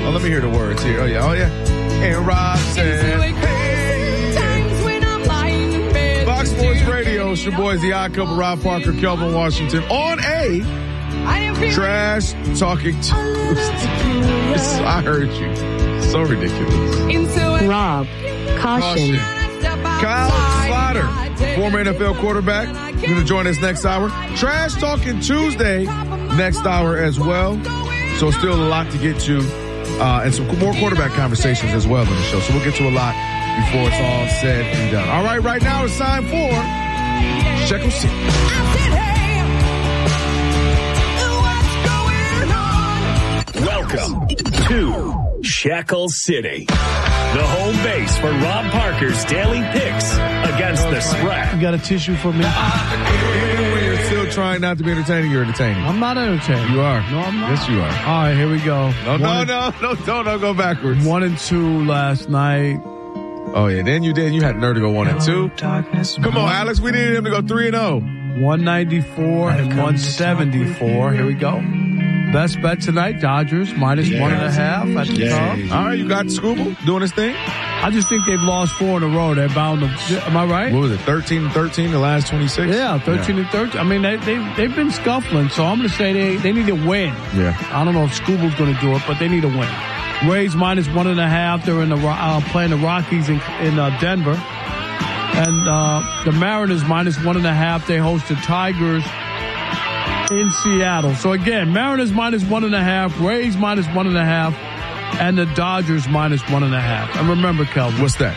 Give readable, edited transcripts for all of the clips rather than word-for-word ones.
Oh, let me hear the words here. Oh, yeah. And Rob said, hey. Fox Sports Radio, it's your boys, the Odd Couple, Rob Parker, Kelvin Washington, on a trash talking Tuesday. I heard you. So ridiculous. Rob, caution. Kyle Sloter, former NFL quarterback, going to join us next hour. Trash Talking Tuesday next hour as well. So still a lot to get to, and some more quarterback conversations as well on the show. So we'll get to a lot before it's all said and done. All right, right now it's time for Shekel City. Welcome to Shekel City, the home base for Rob Parker's daily picks against the spread. You got a tissue for me? You're still trying not to be entertaining. You're entertaining. I'm not entertaining. You are. No, I'm not. Yes, you are. All right, here we go. No, don't go backwards. 1-2 last night. Oh, yeah. Then you did. You had nerve to go 1-2. Come on, Alex. We needed him to go 3-0. 194 and 174. Here we go. Best bet tonight, Dodgers, minus 1.5 at the top. All right, you got Scooble doing his thing? I just think they've lost 4 in a row. They're bound to, am I right? What was it, 13-13 the last 26? Yeah, 13-13. I mean, they've been scuffling, so I'm going to say they need to win. Yeah. I don't know if Scooble's going to do it, but they need to win. Rays minus 1.5. They're in the playing the Rockies in Denver. And the Mariners minus 1.5. They host the Tigers in Seattle. So again, Mariners minus 1.5, Rays minus 1.5, and the Dodgers minus 1.5. And remember, Kelvin, what's that?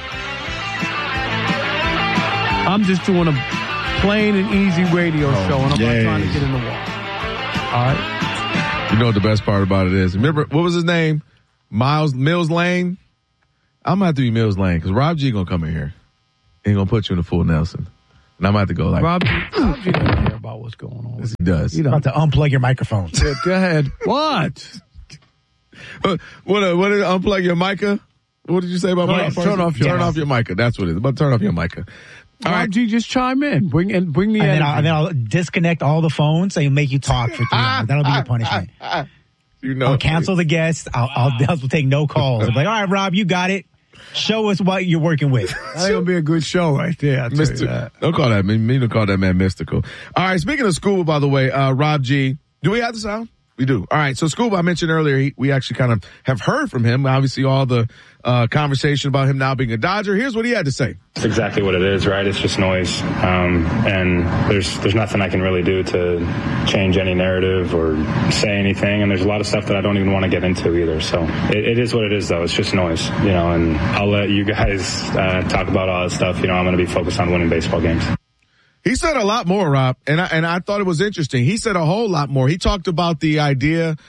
I'm just doing a plain and easy radio show, and I'm not trying to get in the wall. All right. You know what the best part about it is? Remember, what was his name? Mills Lane? I'm going to have to be Mills Lane because Rob G going to come in here. He going to put you in a full Nelson. And I'm going to have to go like... Rob G doesn't care about what's going on. Yes, he does. You're about to unplug your microphones. Yeah, go ahead. What? What did unplug your mica? What did you say about my turn off your mica. That's what it is. But turn off your mica. All right, G, just chime in. Bring the energy. And then I'll disconnect all the phones and make you talk for 3 hours. That'll be your punishment. You know, I'll cancel the guests. I'll take no calls. I'm like, all right, Rob, you got it. Show us what you're working with. That's going to be a good show right there. Don't call that man. Don't call that man mystical. All right. Speaking of Scuba, by the way, Rob G, do we have the sound? We do. All right. So Scuba, I mentioned earlier, we actually kind of have heard from him. Obviously, all the conversation about him now being a Dodger. Here's what he had to say. It's exactly what it is, right? It's just noise. And there's nothing I can really do to change any narrative or say anything. And there's a lot of stuff that I don't even want to get into either. So it is what it is, though. It's just noise, and I'll let you guys talk about all that stuff. I'm going to be focused on winning baseball games. He said a lot more, Rob, and I thought it was interesting. He said a whole lot more. He talked about the idea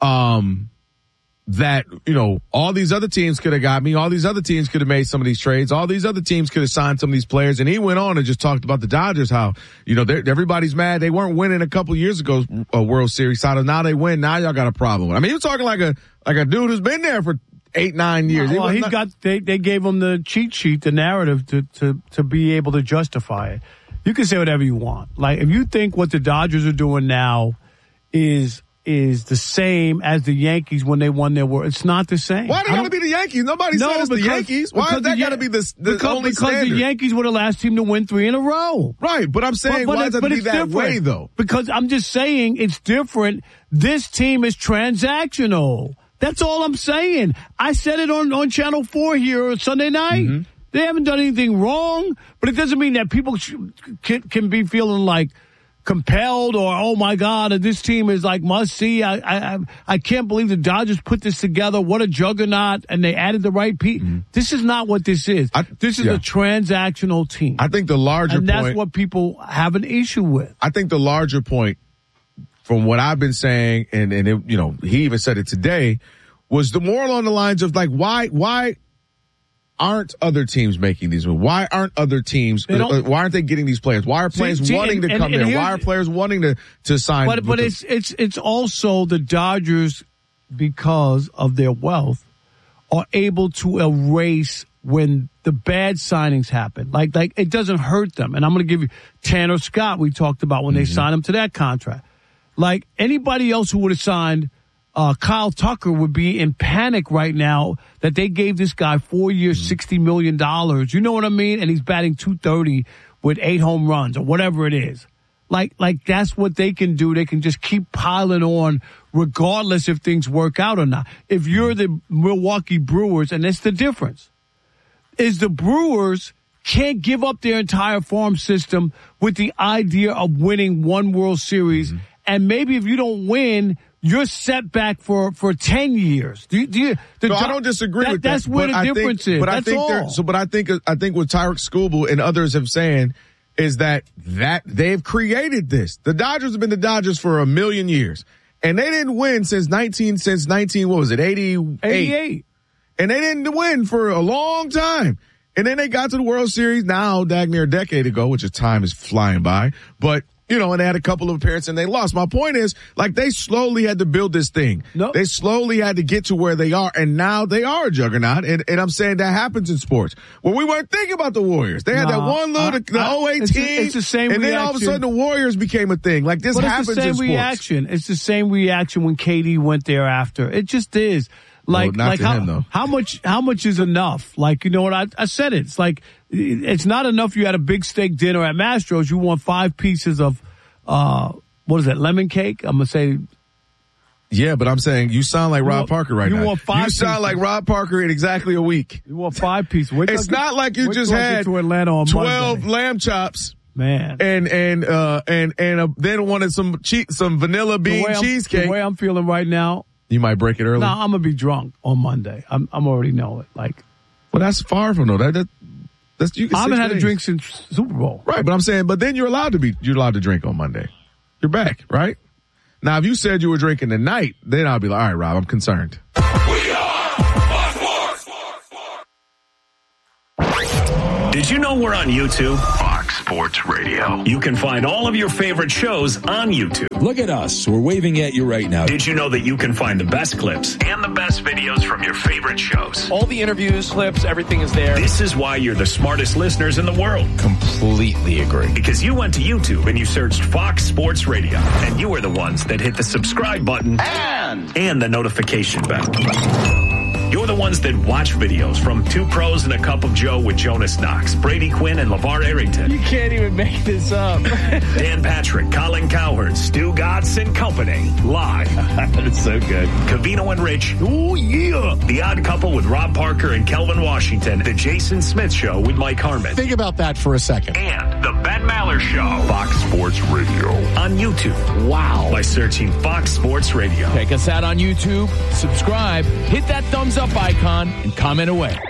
that, all these other teams could have got me. All these other teams could have made some of these trades. All these other teams could have signed some of these players. And he went on and just talked about the Dodgers, how, everybody's mad. They weren't winning a couple years ago, a World Series title. Now they win. Now y'all got a problem. I mean, he was talking like a dude who's been there for 8-9 years. Well, they gave him the cheat sheet, the narrative to be able to justify it. You can say whatever you want. Like, if you think what the Dodgers are doing now is the same as the Yankees when they won their World, it's not the same. Why do it got to be the Yankees? Nobody said it's the Yankees. Why does that got to be the only standard? Because the Yankees were the last team to win 3 in a row. Right, but I'm saying why does it be that way, though? Because I'm just saying it's different. This team is transactional. That's all I'm saying. I said it on Channel 4 here Sunday night. Mm-hmm. They haven't done anything wrong, but it doesn't mean that people can be feeling like compelled or, oh my God, this team is like must see. I can't believe the Dodgers put this together. What a juggernaut. And they added the right people. Mm-hmm. This is not what this is. This is a transactional team. I think the larger point. And that's what people have an issue with. I think the larger point from what I've been saying, and it, he even said it today, was the more along the lines of like, why aren't other teams making these moves? Why aren't other teams, why aren't they getting these players? Why are players wanting to come there? Why are players wanting to sign? But it's also the Dodgers, because of their wealth, are able to erase when the bad signings happen. Like it doesn't hurt them. And I'm going to give you Tanner Scott, we talked about when they signed him to that contract. Like anybody else who would have signed Kyle Tucker would be in panic right now that they gave this guy 4 years, $60 million. You know what I mean? And he's batting .230 with 8 home runs or whatever it is. Like that's what they can do. They can just keep piling on regardless if things work out or not. If you're the Milwaukee Brewers, and that's the difference, is the Brewers can't give up their entire farm system with the idea of winning one World Series. Mm-hmm. And maybe if you don't win, you're set back for 10 years. I don't disagree with that. That's where the difference is. But I think what Tyreek Skubal and others have saying is that they've created this. The Dodgers have been the Dodgers for 1 million years. And they didn't win since 88. And they didn't win for a long time. And then they got to the World Series now, dang near a decade ago, which is time is flying by. But, and they had a couple of appearances and they lost. My point is, they slowly had to build this thing. Nope. They slowly had to get to where they are, and now they are a juggernaut. And I'm saying that happens in sports. Well, we weren't thinking about the Warriors. They had that one little, the 08 team. It's the same and reaction. Then all of a sudden the Warriors became a thing. This happens in sports. It's the same reaction. It's the same reaction when KD went there after. It just is. How much is enough? You know what? I said it. It's it's not enough. You had a big steak dinner at Mastro's. You want 5 pieces of, what is that? Lemon cake? I'm going to say. Yeah, but I'm saying you sound like Rob Parker right now. You want 5 pieces. You sound like Rob Parker in exactly a week. You want 5 pieces. It's not like you just had to Atlanta on 12 lamb chops. Man. And then wanted some vanilla bean cheesecake. The way I'm feeling right now. You might break it early. No, I'm gonna be drunk on Monday. I'm already know it. Well, that's far from no. That's you. I haven't had a drink since Super Bowl. Right, but I'm saying, but then you're allowed to drink on Monday. You're back, right? Now, if you said you were drinking tonight, then I'll be like, all right, Rob, I'm concerned. We are Fox Sports. Did you know we're on YouTube? Fox Sports Radio. You can find all of your favorite shows on YouTube. Look at us. We're waving at you right now. Did you know that you can find the best clips and the best videos from your favorite shows? All the interviews, clips, everything is there. This is why you're the smartest listeners in the world. Completely agree. Because you went to YouTube and you searched Fox Sports Radio. And you were the ones that hit the subscribe button and the notification bell. You're the ones that watch videos from Two Pros and a Cup of Joe with Jonas Knox, Brady Quinn, and LeVar Arrington. You can't even make this up. Dan Patrick, Colin Cowherd, Stu Gatz and Company. Live. That's so good. Covino and Rich. Oh, yeah. The Odd Couple with Rob Parker and Kelvin Washington. The Jason Smith Show with Mike Harmon. Think about that for a second. And the Ben Maller Show. Fox Sports Radio. On YouTube. Wow. By searching Fox Sports Radio. Check us out on YouTube. Subscribe. Hit that thumbs up icon and comment away.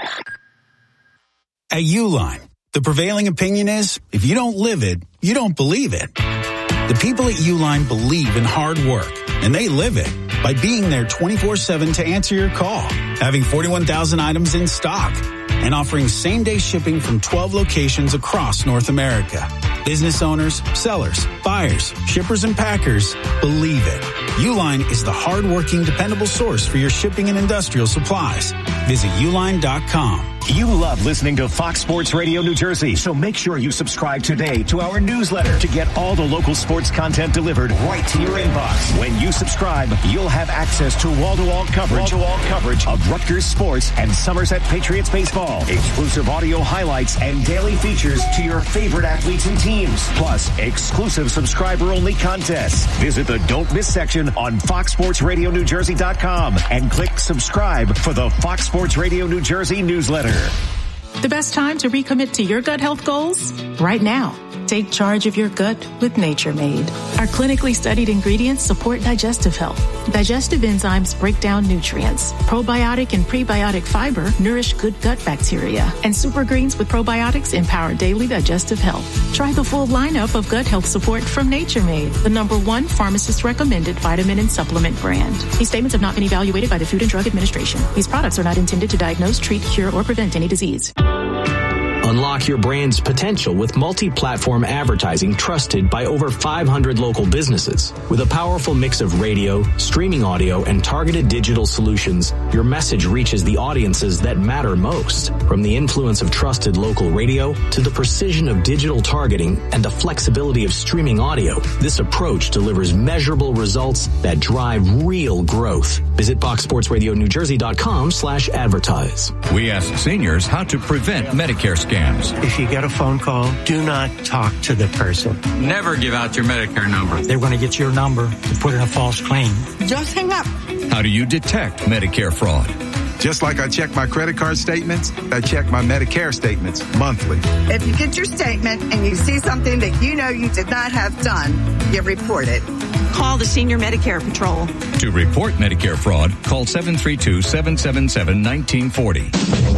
At Uline, the prevailing opinion is if you don't live it, you don't believe it. The people at Uline believe in hard work, and they live it by being there 24/7 to answer your call, having 41,000 items in stock, and offering same-day shipping from 12 locations across North America. Business owners, sellers, buyers, shippers, and packers believe it. Uline is the hard-working, dependable source for your shipping and industrial supplies. Visit uline.com. You love listening to Fox Sports Radio New Jersey, so make sure you subscribe today to our newsletter to get all the local sports content delivered right to your inbox. When you subscribe, you'll have access to wall-to-wall coverage of Rutgers sports and Somerset Patriots baseball, exclusive audio highlights, and daily features to your favorite athletes and teams, plus exclusive subscriber-only contests. Visit the Don't Miss section on FoxSportsRadioNewJersey.com and click subscribe for the Fox Sports Radio New Jersey newsletter. The best time to recommit to your gut health goals? Right now. Take charge of your gut with Nature Made. Our clinically studied ingredients support digestive health. Digestive enzymes break down nutrients. Probiotic and prebiotic fiber nourish good gut bacteria. And super greens with probiotics empower daily digestive health. Try the full lineup of gut health support from Nature Made, the #1 pharmacist-recommended vitamin and supplement brand. These statements have not been evaluated by the Food and Drug Administration. These products are not intended to diagnose, treat, cure, or prevent any disease. Unlock your brand's potential with multi-platform advertising trusted by over 500 local businesses. With a powerful mix of radio, streaming audio, and targeted digital solutions, your message reaches the audiences that matter most. From the influence of trusted local radio to the precision of digital targeting and the flexibility of streaming audio, this approach delivers measurable results that drive real growth. Visit FoxSportsRadioNewJersey.com/advertise. We ask seniors how to prevent Medicare scams. If you get a phone call, do not talk to the person. Never give out your Medicare number. They're going to get your number to put in a false claim. Just hang up. How do you detect Medicare fraud? Just like I check my credit card statements, I check my Medicare statements monthly. If you get your statement and you see something that you know you did not have done, you report it. Call the Senior Medicare Patrol. To report Medicare fraud, call 732-777-1940.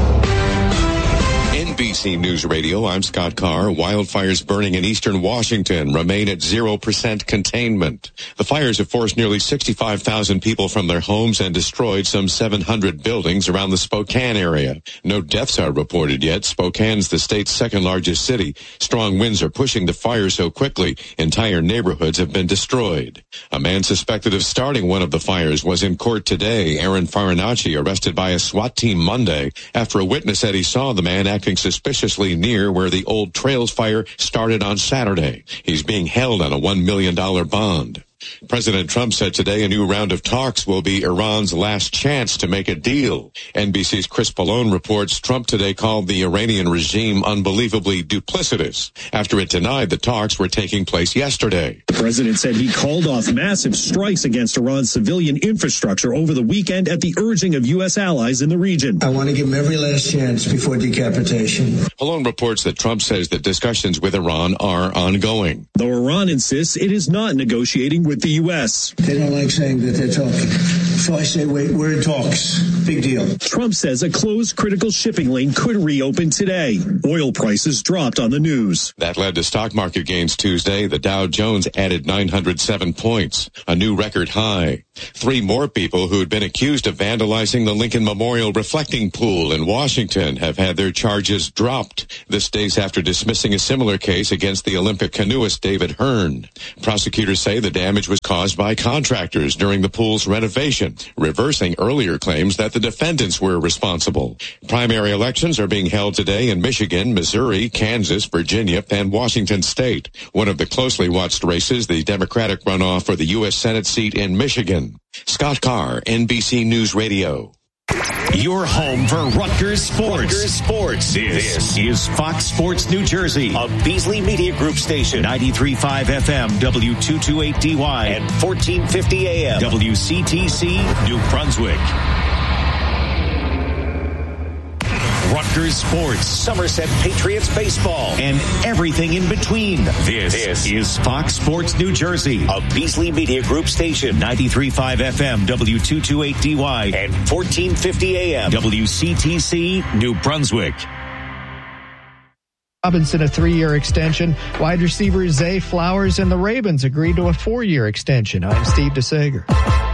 NBC News Radio, I'm Scott Carr. Wildfires burning in eastern Washington remain at 0% containment. The fires have forced nearly 65,000 people from their homes and destroyed some 700 buildings around the Spokane area. No deaths are reported yet. Spokane's the state's second largest city. Strong winds are pushing the fire so quickly, entire neighborhoods have been destroyed. A man suspected of starting one of the fires was in court today. Aaron Farinacci arrested by a SWAT team Monday after a witness said he saw the man acting suspiciously near where the Old Trails fire started on Saturday. He's being held on a $1 million bond. President Trump said today a new round of talks will be Iran's last chance to make a deal. NBC's Chris Pallone reports Trump today called the Iranian regime unbelievably duplicitous after it denied the talks were taking place yesterday. The president said he called off massive strikes against Iran's civilian infrastructure over the weekend at the urging of U.S. allies in the region. I want to give him every last chance before decapitation. Pallone reports that Trump says that discussions with Iran are ongoing. Though Iran insists it is not negotiating with the U.S. They don't like saying that they're talking. So I say, wait, we're in talks. Big deal. Trump says a closed critical shipping lane could reopen today. Oil prices dropped on the news. That led to stock market gains Tuesday. The Dow Jones added 907 points, a new record high. 3 more people who had been accused of vandalizing the Lincoln Memorial reflecting pool in Washington have had their charges dropped. This days after dismissing a similar case against the Olympic canoeist David Hearn. Prosecutors say the damage was caused by contractors during the pool's renovation, reversing earlier claims that the defendants were responsible. Primary elections are being held today in Michigan, Missouri, Kansas, Virginia, and Washington State. One of the closely watched races, the Democratic runoff for the U.S. Senate seat in Michigan. Scott Carr, NBC News Radio. Your home for Rutgers Sports. This is Fox Sports New Jersey, a Beasley Media Group station, 93.5 FM, W228DY, and 1450 AM, WCTC, New Brunswick. Rutgers Sports, Somerset Patriots baseball, and everything in between. This is Fox Sports New Jersey, a Beasley Media Group station, 93.5 FM, W228DY, and 1450 AM, WCTC, New Brunswick. Robinson a 3-year extension. Wide receiver Zay Flowers and the Ravens agreed to a 4-year extension. I'm Steve DeSager.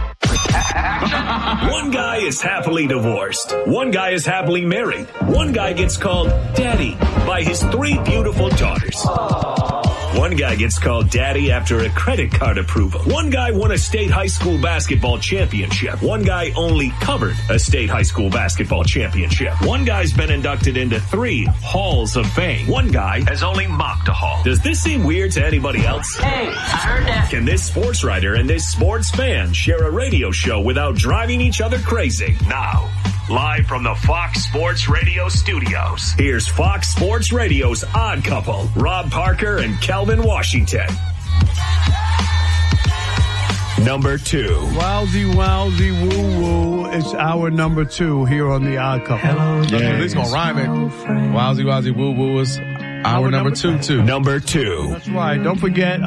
One guy is happily divorced. One guy is happily married. One guy gets called daddy by his 3 beautiful daughters. One guy gets called daddy after a credit card approval. One guy won a state high school basketball championship. One guy only covered a state high school basketball championship. One guy's been inducted into 3 halls of fame. One guy has only mocked a hall. Does this seem weird to anybody else? Hey, I heard that. Can this sports writer and this sports fan share a radio show without driving each other crazy? Now, live from the Fox Sports Radio studios, here's Fox Sports Radio's Odd Couple, Rob Parker and Kelvin Washington. Number 2. Wowzy, woo-woo. It's our number 2 here on the Odd Couple. Hello, yeah, this gonna rhyme it. Wowzy, woo-woo is our number 2, too. Number 2. That's right. Don't forget.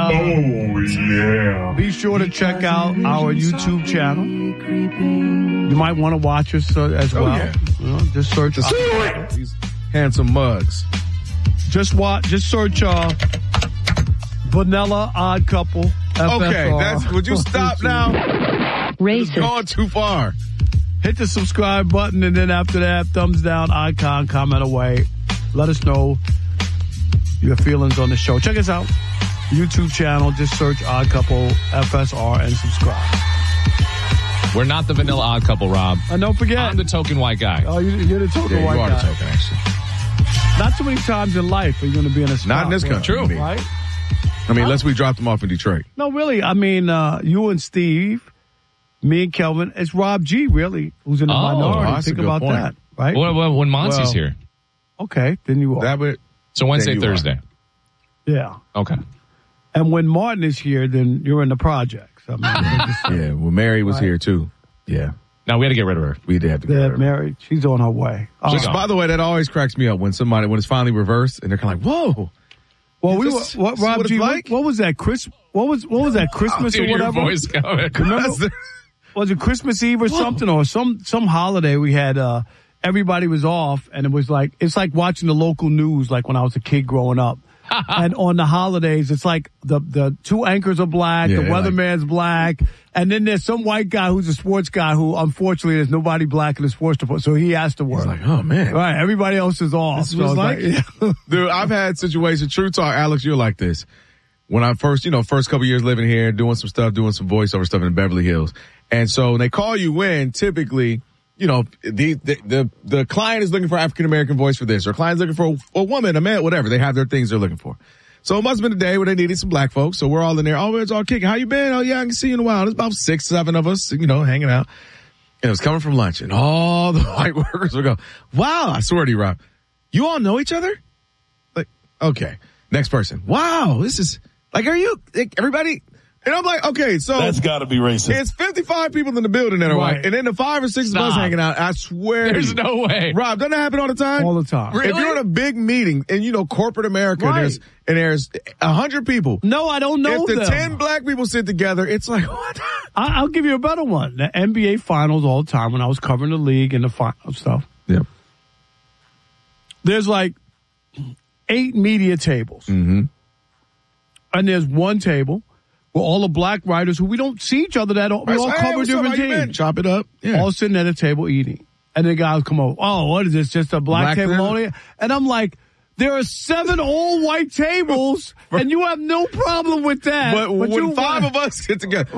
Be sure to check out our YouTube channel. You might want to watch us as well. Yeah. Just search these handsome mugs. Just search Vanilla Odd Couple. Okay, would you stop now? Racist. It's gone too far. Hit the subscribe button, and then after that, thumbs down icon, comment away. let us know your feelings on the show. Check us out. YouTube channel. Just search Odd Couple FSR and subscribe. We're not the vanilla odd couple, Rob. And don't forget. I'm the token white guy. Oh, you're the token white guy. You are the token, actually. Not too many times in life are you going to be in a spot. Not in this country. True. Right? I mean, unless we dropped them off in Detroit. No, really. I mean, you and Steve, me and Kelvin, it's Rob G, really, who's in the minority. That's Think a good about point. that, right? Well, when Monsi's here. Okay, then you are. So Wednesday, Thursday. Yeah. Okay. And when Martin is here, then you're in the projects. I mean, yeah, well, Mary was here, too. Yeah. No, we had to get rid of her. We did have to get rid of her. Mary, she's on her way. By the way, that always cracks me up when it's finally reversed and they're kind of like, whoa. Well, Rob G, what was that? What was that Christmas or whatever? Your voice coming. Remember, was it Christmas Eve or something, or some holiday we had? Everybody was off, and it was like it's like watching the local news, like when I was a kid growing up. And on the holidays, it's like the two anchors are black, the weatherman's black, and then there's some white guy who's a sports guy who, unfortunately, there's nobody black in the sports department, so he has to work. He's like, oh, man. Right, everybody else is off. This was like Dude, I've had situations, true talk, Alex, you're like this. When I first couple years living here, doing some voiceover stuff in Beverly Hills. And so when they call you in, typically, the client is looking for African-American voice for this, or client's looking for a woman, a man, whatever. They have their things they're looking for. So it must have been a day where they needed some black folks. So we're all in there. Oh, it's all kicking. How you been? Oh, yeah, I can see you in a while. There's about 6, 7 of us, hanging out. And it was coming from lunch, and all the white workers would go, wow, I swear to you, Rob, you all know each other? Like, okay. Next person. Wow, this is, like, are you, like, everybody? And I'm like, okay, so. That's gotta be racist. It's 55 people in the building that are white. And then the 5 or 6 of us hanging out. I swear. There's no way. Rob, doesn't that happen all the time? All the time. Really? If you're in a big meeting and corporate America, there's 100 people. No, I don't know If the them. 10 black people sit together, it's like, what? I'll give you a better one. The NBA finals all the time when I was covering the league and the final stuff. Yep. There's like 8 media tables. Mm-hmm. And there's one table where all the black writers who we don't see each other that we all cover different teams. Chop it up. Yeah. All sitting at a table eating. And the guys come over. Oh, what is this? Just a black table only? And I'm like, there are 7 all white tables and you have no problem with that. But when 5 of us get together.